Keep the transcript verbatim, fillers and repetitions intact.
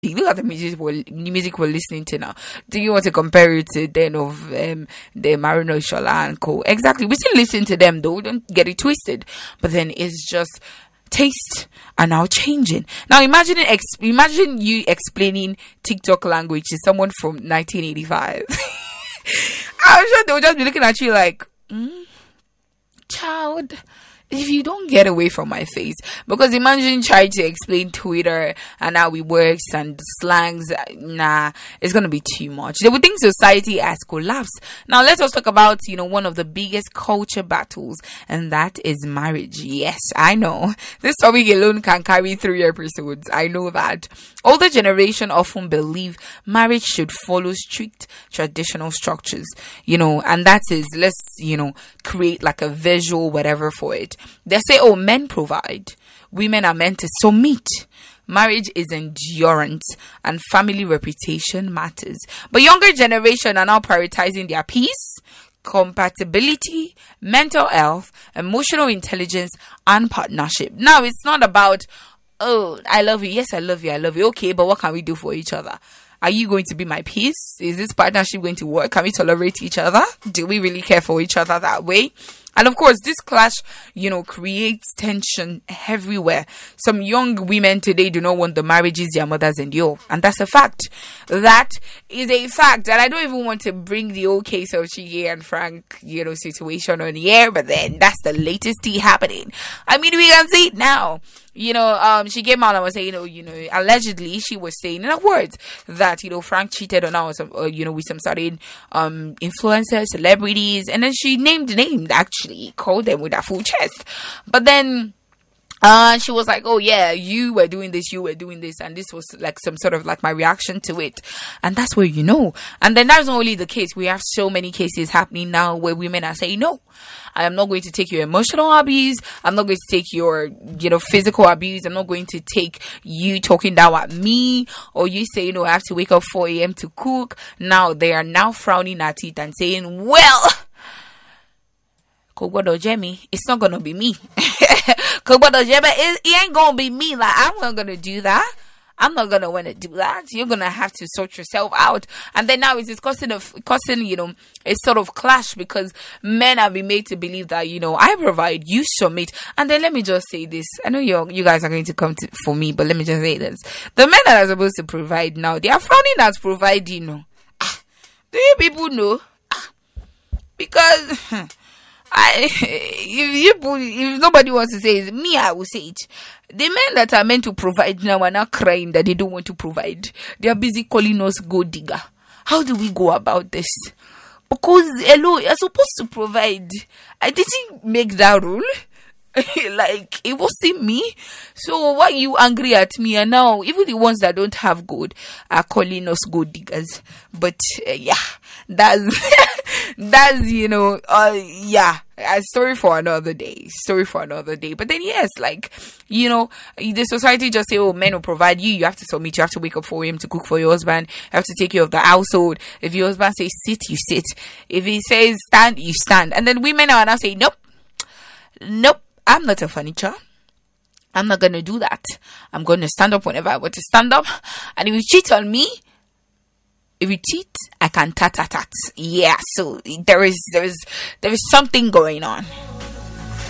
Look at the music we're, music we're listening to now. Do you want to compare it to then of um, the Marino Shola and co? Exactly. We still listen to them though. Don't get it twisted. But then it's just taste are now changing. Now imagine ex- imagine you explaining TikTok language to someone from nineteen eighty-five. I'm sure they'll just be looking at you like, mm, child, if you don't get away from my face. Because imagine trying to explain Twitter and how it works and slangs. Nah, it's going to be too much. They would think society has collapsed. Now let us talk about, you know, one of the biggest culture battles, and that is marriage. Yes, I know. This topic alone can carry three episodes. I know that. Older generation often believe marriage should follow strict traditional structures, you know, and that is, let's, you know, create like a visual whatever for it. They say, oh, men provide, women are meant to submit. Marriage is endurance and family reputation matters. But younger generation are now prioritizing their peace, compatibility, mental health, emotional intelligence, and partnership. Now, it's not about, oh, I love you. Yes, I love you. I love you. Okay, but what can we do for each other? Are you going to be my peace? Is this partnership going to work? Can we tolerate each other? Do we really care for each other that way? And of course, this clash, you know, creates tension everywhere. Some young women today do not want the marriages their mothers endure. And that's a fact. That is a fact. And I don't even want to bring the old case of Chige and Frank, you know, situation on the air. But then that's the latest tea happening. I mean, we can see it now. You know, um, she came out and was saying, you know, you know, allegedly she was saying in her words that, you know, Frank cheated on her, with some, uh, you know, with some certain um influencers, celebrities, and then she named names actually, called them with her full chest. But then Uh, she was like, oh yeah, you were doing this, you were doing this, and this was like some sort of like my reaction to it. And that's where, you know, and then that's not only the case. We have so many cases happening now where women are saying, no, I am not going to take your emotional abuse. I'm not going to take your, you know, physical abuse. I'm not going to take you talking down at me, or you say, you know, I have to wake up four a.m. to cook. Now they are now frowning at it and saying, well, Kogwado Jemmy, it's not gonna be me. Kogwado Jemmy, it, it ain't gonna be me. Like, I'm not gonna do that. I'm not gonna want to do that. You're gonna have to sort yourself out. And then now it is causing a causing, you know, a sort of clash, because men have been made to believe that, you know, I provide, you submit. And then let me just say this. I know you you guys are going to come to, for me, but let me just say this. The men that are supposed to provide now, they are frowning at providing. You know. Ah, do you people know? Ah, because I, if you if nobody wants to say it, me, I will say it. The men that are meant to provide now are not crying that they don't want to provide. They are busy calling us gold digger. How do we go about this? Because, hello, you're supposed to provide. I didn't make that rule. Like, it wasn't me. So why are you angry at me? And now even the ones that don't have gold are calling us gold diggers. But uh, yeah, that's that's, you know, uh yeah, a story for another day. Story for another day. But then yes, like, you know, the society just say, oh, men will provide you. You have to submit. You have to wake up for him to cook for your husband. You have to take care of the household. If your husband says sit, you sit. If he says stand, you stand. And then women are now saying, nope, nope. I'm not a furniture. I'm not going to do that. I'm going to stand up whenever I want to stand up. And if you cheat on me, if you cheat, I can tat tat tat. Yeah, so there is, there is, there is something going on.